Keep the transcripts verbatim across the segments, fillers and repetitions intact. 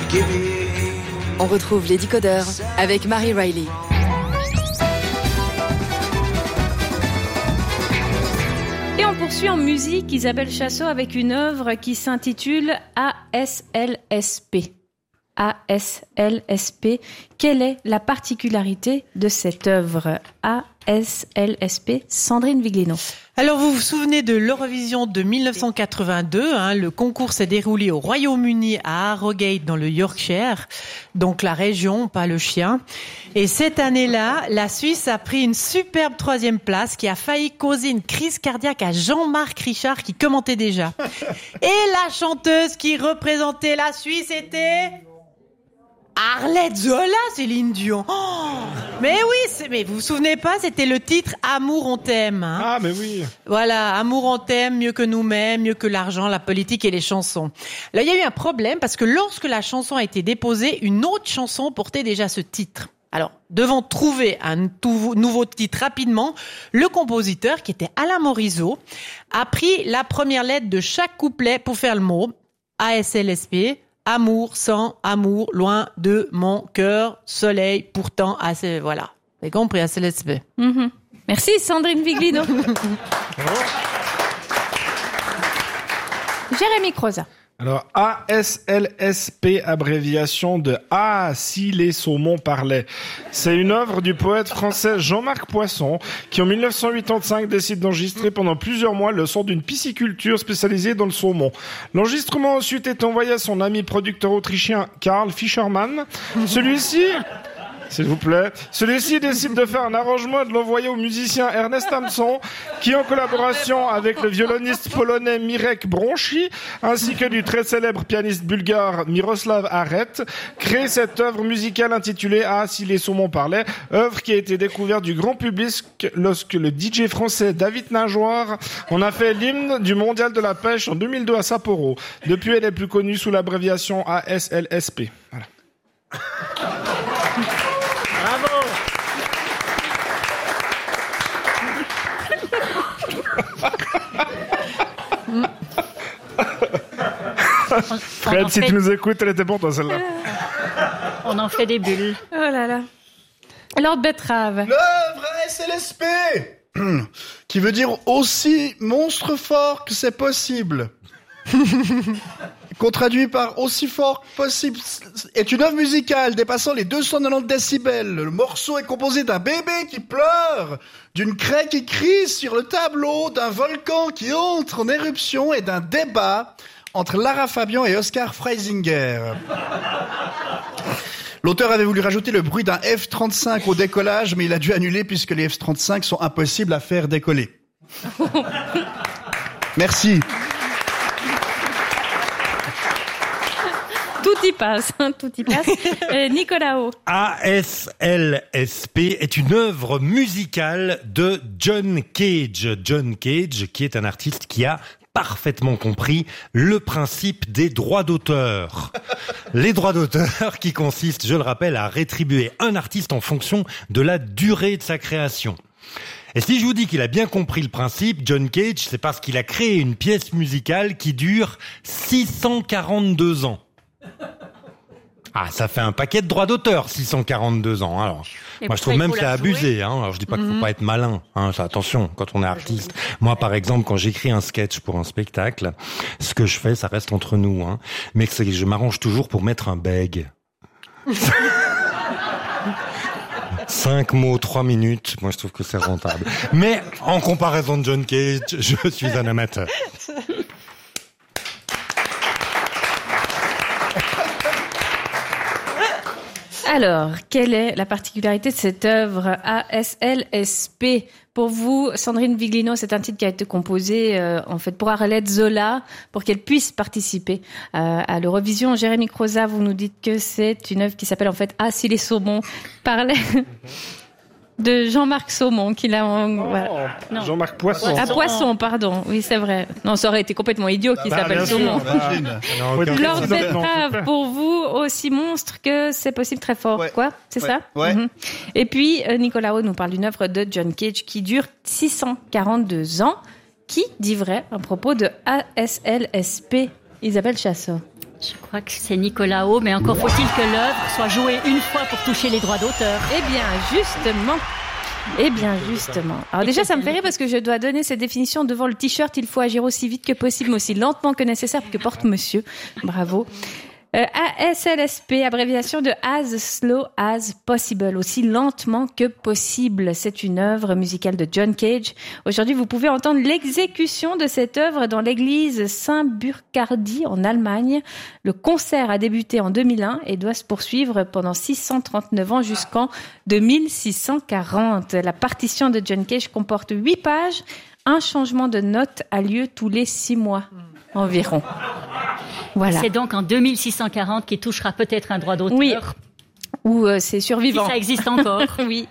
On retrouve les décodeurs avec Marie Riley. Et on poursuit en musique Isabelle Chassot avec une œuvre qui s'intitule A S L S P. A S L S P. Quelle est la particularité de cette œuvre A S L S P? Sandrine Viglino. Alors, vous vous souvenez de l'Eurovision de dix-neuf cent quatre-vingt-deux, hein, le concours s'est déroulé au Royaume-Uni à Harrogate dans le Yorkshire, donc la région, pas le chien. Et cette année-là, la Suisse a pris une superbe troisième place qui a failli causer une crise cardiaque à Jean-Marc Richard qui commentait déjà. Et la chanteuse qui représentait la Suisse était... Arlette Zola, Céline Dion. Oh, mais oui, c'est, mais vous vous souvenez pas, c'était le titre Amour on t'aime. Hein. Ah, mais oui. Voilà, Amour on t'aime, mieux que nous-mêmes, mieux que l'argent, la politique et les chansons. Là, il y a eu un problème parce que lorsque la chanson a été déposée, une autre chanson portait déjà ce titre. Alors, devant trouver un tout, nouveau titre rapidement, le compositeur, qui était Alain Morisot, a pris la première lettre de chaque couplet pour faire le mot A S L S P. Amour sans amour, loin de mon cœur, soleil, pourtant, assez, voilà. Vous avez compris, A S L S P. Mm-hmm. Merci Sandrine Viglino. Jérémy Croza. Alors, A S L S P, abréviation de Ah, si les saumons parlaient. C'est une œuvre du poète français Jean-Marc Poisson, qui en dix-neuf cent quatre-vingt-quinze décide d'enregistrer pendant plusieurs mois le son d'une pisciculture spécialisée dans le saumon. L'enregistrement a ensuite été envoyé à son ami producteur autrichien Karl Fischermann. Celui-ci... S'il vous plaît. Celui-ci décide de faire un arrangement et de l'envoyer au musicien Ernest Hampson, qui, en collaboration avec le violoniste polonais Mirek Bronchi, ainsi que du très célèbre pianiste bulgare Miroslav Aret, crée cette œuvre musicale intitulée Ah, si les saumons parlaient, œuvre qui a été découverte du grand public lorsque le D J français David Najoire en a fait l'hymne du mondial de la pêche en deux mille deux à Sapporo. Depuis, elle est plus connue sous l'abréviation A S L S P. Voilà. Fred, si fait... tu nous écoutes, elle était pour toi celle-là. On en fait des bulles. Oh là là. Lord Betrave. L'œuvre A S L S P, qui veut dire aussi monstre fort que c'est possible. Qu'on traduit par aussi fort que possible, est une œuvre musicale dépassant les deux cent quatre-vingt-dix décibels. Le morceau est composé d'un bébé qui pleure, d'une craie qui crie sur le tableau, d'un volcan qui entre en éruption et d'un débat entre Lara Fabian et Oscar Freisinger. L'auteur avait voulu rajouter le bruit d'un F trente-cinq au décollage, mais il a dû annuler puisque les F trente-cinq sont impossibles à faire décoller. Merci. Tout y passe, hein, tout y passe. Euh, Nicolas O. A S L S P est une œuvre musicale de John Cage. John Cage, qui est un artiste qui a parfaitement compris le principe des droits d'auteur. Les droits d'auteur qui consistent, je le rappelle, à rétribuer un artiste en fonction de la durée de sa création. Et si je vous dis qu'il a bien compris le principe, John Cage, c'est parce qu'il a créé une pièce musicale qui dure six cent quarante-deux ans. Ah, ça fait un paquet de droits d'auteur, six cent quarante-deux ans. Alors, et moi, je trouve même que c'est abusé. Hein. Alors, je dis pas qu'il faut mm-hmm. pas être malin. Hein. Attention, quand on est artiste. Moi, par exemple, quand j'écris un sketch pour un spectacle, ce que je fais, ça reste entre nous. Hein. Mais que je m'arrange toujours pour mettre un beg. Cinq mots, trois minutes. Moi, je trouve que c'est rentable. Mais en comparaison de John Cage, je suis un amateur. Alors, quelle est la particularité de cette œuvre A S L S P? Pour vous, Sandrine Viglino, c'est un titre qui a été composé euh, en fait pour Arlette Zola, pour qu'elle puisse participer euh, à l'Eurovision. Jérémy Croza, vous nous dites que c'est une œuvre qui s'appelle en fait Ah, si les saumons parlaient. De Jean-Marc Saumon, qu'il a... En... Oh, voilà. Jean-Marc Poisson. Ah, Poisson, pardon. Oui, c'est vrai. Non, ça aurait été complètement idiot qu'il bah, s'appelle Saumon. Lord Betrave, pour vous, aussi monstre que c'est possible, très fort. Ouais. Quoi? C'est ouais. ça? Ouais. Mm-hmm. Et puis, euh, Nicolas O nous parle d'une œuvre de John Cage qui dure six cent quarante-deux ans. Qui dit vrai à propos de A S L S P? Isabelle Chassot. Je crois que c'est Nicolas O, mais encore faut-il que l'œuvre soit jouée une fois pour toucher les droits d'auteur. Eh bien, justement. Eh bien, justement. Alors déjà, ça me fait rire parce que je dois donner cette définition devant le t-shirt. Il faut agir aussi vite que possible, mais aussi lentement que nécessaire que porte monsieur. Bravo. Euh, A S L S P, abréviation de As Slow As Possible, aussi lentement que possible. C'est une œuvre musicale de John Cage. Aujourd'hui, vous pouvez entendre l'exécution de cette œuvre dans l'église Saint-Burcardi en Allemagne. Le concert a débuté en deux mille un et doit se poursuivre pendant six cent trente-neuf ans jusqu'en deux mille six cent quarante. La partition de John Cage comporte huit pages. Un changement de note a lieu tous les six mois environ. Voilà. C'est donc en deux mille six cent quarante qu'il touchera peut-être un droit d'auteur. Oui. Ou euh, c'est survivant. Si ça existe encore. Oui.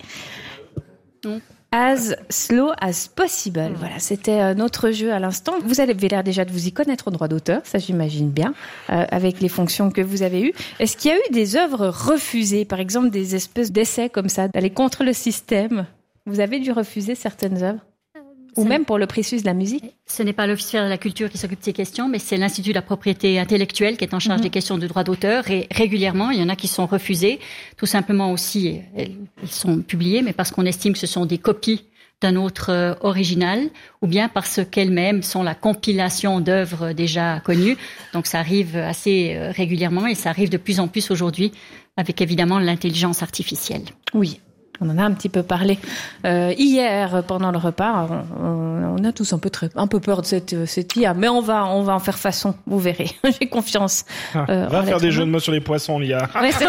As slow as possible. Voilà, c'était euh, notre jeu à l'instant. Vous avez l'air déjà de vous y connaître au droit d'auteur, ça j'imagine bien, euh, avec les fonctions que vous avez eues. Est-ce qu'il y a eu des œuvres refusées, par exemple des espèces d'essais comme ça, d'aller contre le système? Vous avez dû refuser certaines œuvres? Ou même pour le prix suisse de la musique? Ce n'est pas l'Office de la culture qui s'occupe de ces questions, mais c'est l'Institut de la propriété intellectuelle qui est en charge mmh. des questions de droit d'auteur. Et régulièrement, il y en a qui sont refusés. Tout simplement aussi, ils sont publiés, mais parce qu'on estime que ce sont des copies d'un autre euh, original, ou bien parce qu'elles-mêmes sont la compilation d'œuvres déjà connues. Donc ça arrive assez euh, régulièrement et ça arrive de plus en plus aujourd'hui, avec évidemment l'intelligence artificielle. Oui. On en a un petit peu parlé euh, hier pendant le repas. On, on a tous un peu très, un peu peur de cette cette I A, mais on va on va en faire façon. Vous verrez. J'ai confiance. Euh, va faire des jeux de mots sur les poissons, l'I A. Ouais,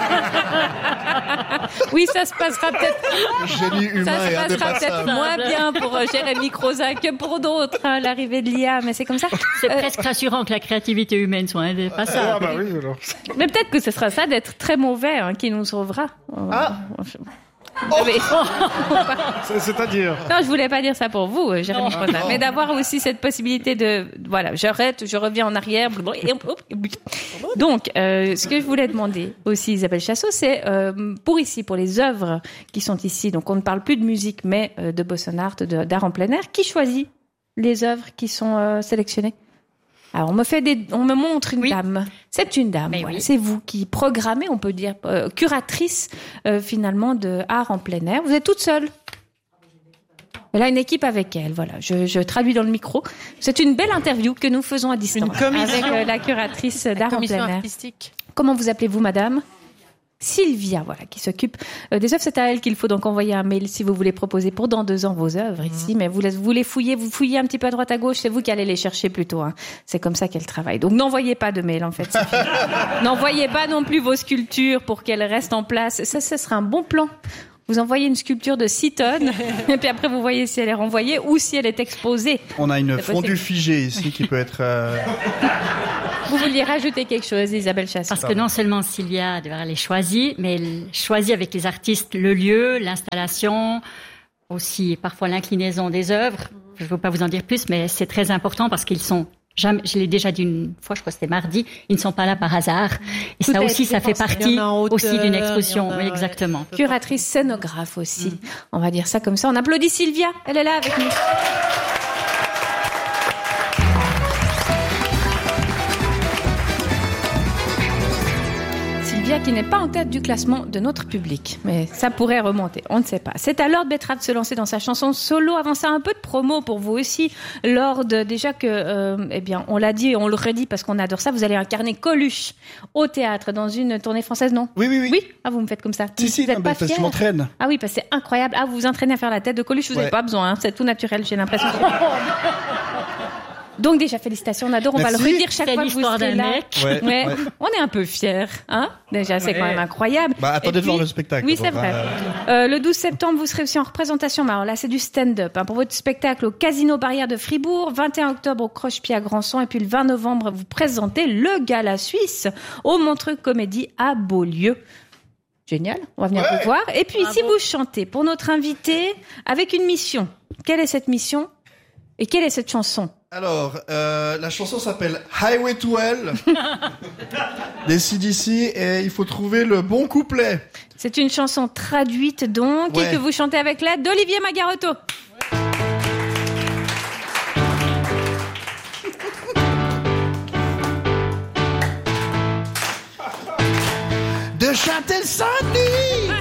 oui, ça se passera peut-être. Génie humain ça se et passera peut-être moins bien pour Jérémy Crozat que pour d'autres, hein, l'arrivée de l'I A, mais c'est comme ça. C'est euh... presque rassurant que la créativité humaine soit indépassable. Ah bah oui, alors. Mais peut-être que ce sera ça d'être très mauvais hein, qui nous sauvera. Ah. Oh. C'est-à-dire Non, je voulais pas dire ça pour vous, Jérémy Crozat, mais d'avoir aussi cette possibilité de, voilà, j'arrête, je reviens en arrière. Donc, euh, ce que je voulais demander aussi, Isabelle Chassot, c'est euh, pour ici, pour les œuvres qui sont ici. Donc, on ne parle plus de musique, mais euh, de Boston Art, de, d'art en plein air. Qui choisit les œuvres qui sont euh, sélectionnées? Alors, on me fait des, on me montre une oui. dame. C'est une dame. Voilà. Oui. C'est vous qui programmez, on peut dire, euh, curatrice, euh, finalement, de art en plein air. Vous êtes toute seule. Elle a une équipe avec elle. Voilà. Je, je traduis dans le micro. C'est une belle interview que nous faisons à distance. Avec euh, la curatrice d'art en plein air. Artistique. Comment vous appelez-vous, madame? Sylvia, voilà, qui s'occupe euh, des œuvres. C'est à elle qu'il faut donc envoyer un mail si vous voulez proposer pour dans deux ans vos œuvres ici. Mmh. Mais vous, vous les fouillez, vous fouillez un petit peu à droite à gauche, c'est vous qui allez les chercher plutôt. Hein. C'est comme ça qu'elle travaille. Donc n'envoyez pas de mail en fait. N'envoyez pas non plus vos sculptures pour qu'elles restent en place. Ça, ce serait un bon plan. Vous envoyez une sculpture de six tonnes, et puis après vous voyez si elle est renvoyée ou si elle est exposée. On a une fondue figée ici qui peut être... Euh... Vous vouliez rajouter quelque chose, Isabelle Chassot? Parce que non seulement Sylvia elle choisit, mais elle choisit avec les artistes le lieu, l'installation, aussi parfois l'inclinaison des œuvres. Je ne veux pas vous en dire plus, mais c'est très important parce qu'ils sont... Jamais, je l'ai déjà dit une fois, je crois que c'était mardi, ils ne sont pas là par hasard. Et tout ça aussi, ça fait partie hauteur, aussi d'une exposition. A, oui, exactement. Ouais, curatrice scénographe aussi. Mmh. On va dire ça comme ça. On applaudit Sylvia. Elle est là avec nous. Qui n'est pas en tête du classement de notre public, mais ça pourrait remonter, on ne sait pas. C'est à Lord Bettrave de se lancer dans sa chanson solo. Avant ça, un peu de promo pour vous aussi, Lord. Déjà que, euh, eh bien, on l'a dit et on le redit parce qu'on adore ça. Vous allez incarner Coluche au théâtre dans une tournée française, non? Oui, oui, oui. Oui. Ah, vous me faites comme ça. Si, si, vous êtes non, pas parce que je m'entraîne. Ah oui, parce que c'est incroyable. Ah, vous vous entraînez à faire la tête de Coluche. Vous n'avez ouais. pas besoin. Hein. C'est tout naturel. J'ai l'impression. Donc déjà, félicitations, on adore, on Merci. va le redire chaque c'est fois que vous serez là. Ouais, ouais. Ouais. On est un peu fiers, hein. Déjà, c'est ouais. quand même incroyable. Bah, attendez de voir le spectacle. Oui, c'est vrai. Euh, le douze septembre, vous serez aussi en représentation. Alors là, c'est du stand-up, hein, pour votre spectacle au Casino Barrière de Fribourg, vingt et un octobre au Croche-Pied à Grandson, et puis le vingt novembre, vous présentez le Gala Suisse au Montreux Comédie à Beaulieu. Génial, on va venir ouais. vous voir. Et puis, Bravo. Si vous chantez pour notre invité avec une mission, quelle est cette mission et quelle est cette chanson? Alors, euh, la chanson s'appelle Highway to Hell des C D C et il faut trouver le bon couplet. C'est une chanson traduite donc ouais. et que vous chantez avec l'aide d'Olivier Magarotto. Ouais. de Châtel-Saint-Denis.